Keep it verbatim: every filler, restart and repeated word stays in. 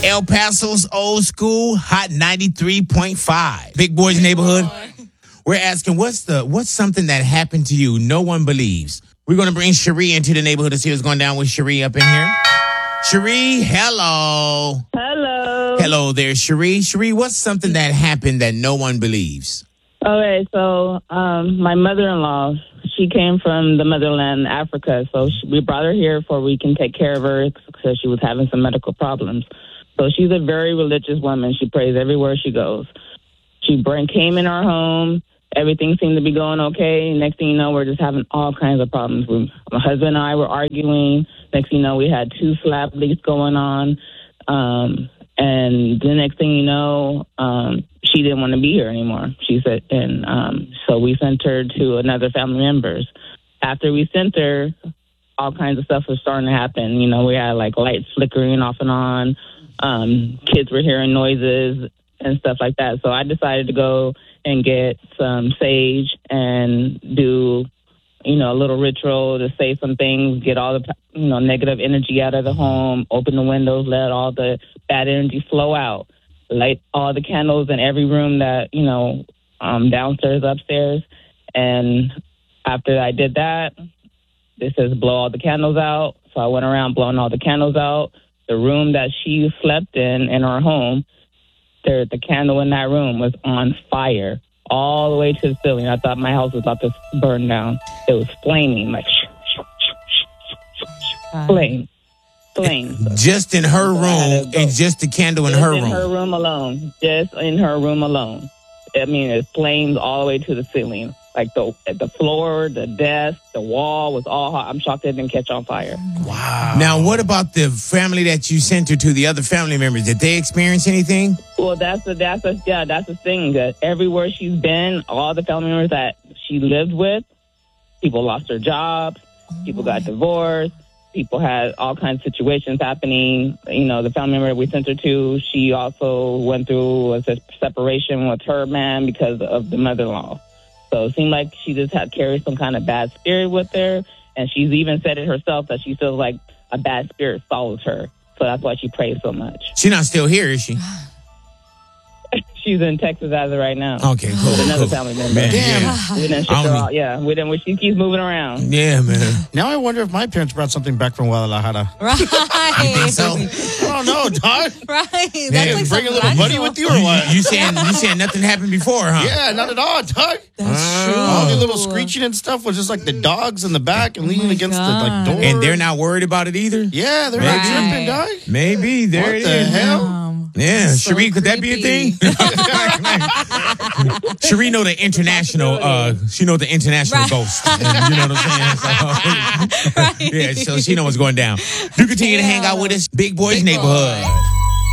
El Paso's old school Hot ninety-three point five. Big Boys Neighborhood. We're asking, what's the what's something that happened to you no one believes? We're going to bring Cherie into the neighborhood to see what's going down with Cherie up in here. Cherie, hello. Hello. Hello there, Cherie. Cherie, what's something that happened that no one believes? Okay, so um, my mother-in-law, she came from the motherland, Africa. So she, we brought her here for we can take care of her because she was having some medical problems. So she's a very religious woman. She prays everywhere she goes. She bring, came in our home. Everything seemed to be going okay. Next thing you know, we're just having all kinds of problems. We, my husband and I were arguing. Next thing you know, we had two slap leaks going on. Um, and the next thing you know, um, she didn't want to be here anymore. She said, and um, so we sent her to another family members. After we sent her, all kinds of stuff was starting to happen. You know, we had like lights flickering off and on. Um, kids were hearing noises and stuff like that. So I decided to go and get some sage and do, you know, a little ritual to say some things, get all the, you know, negative energy out of the home, open the windows, let all the bad energy flow out, light all the candles in every room that, you know, um, downstairs, upstairs. And after I did that, it says blow all the candles out. So I went around blowing all the candles out. The room that she slept in, in our home, there, the candle in that room was on fire all the way to the ceiling. I thought my house was about to burn down. It was flaming, like flame, flame. Just in her room, and just the candle in just her in room. her room alone. Just in her room alone. I mean, it flames all the way to the ceiling. Like the the floor, the desk, the wall was all hot. I'm shocked it didn't catch on fire. Wow. Now, what about the family that you sent her to, the other family members? Did they experience anything? Well, that's the that's the yeah, that's the thing. That everywhere she's been, all the family members that she lived with, people lost their jobs, people got divorced, people had all kinds of situations happening. You know, the family member that we sent her to, she also went through a separation with her man because of the mother-in-law. So it seemed like she just had carried some kind of bad spirit with her. And she's even said it herself that she feels like a bad spirit follows her. So that's why she prays so much. She's not still here, is she? She's in Texas as of right now. Okay, cool. With another cool. family member. Man, Damn. yeah. We didn't ship her out. Yeah, we didn't. She keeps moving around. Yeah, man. Now I wonder if my parents brought something back from Guadalajara. Right. You think so? I don't know, dog. Right. That's Yeah, like Bring a some little buddy ritual. with you or what? You, you saying you saying nothing happened before, huh? Yeah, not at all, dog. That's true. All the little screeching and stuff was just like the dogs in the back and leaning my against the like God. door. And they're not worried about it either? Yeah, they're Right. not tripping, dog. Maybe. There What it the is. hell? Um, Yeah, so Cherie, could that be a creepy. thing? Cherie know the international, uh, she know the international Right. ghost. And you know what I'm saying? So, Right. yeah, so she know what's going down. Do continue to hang out with us, Big Boys Big Neighborhood. Boy.